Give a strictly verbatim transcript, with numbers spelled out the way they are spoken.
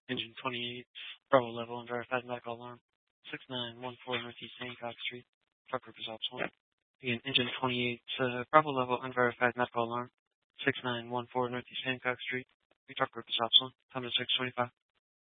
Engine twenty-eight, Bravo level, unverified medical alarm. six nine one four Northeast Hancock Street. Truck group is obsolete. Again, engine twenty-eight, uh, Bravo level, unverified medical alarm. six nine one four Northeast Hancock Street. Truck group is obsolete. Time is six twenty-five.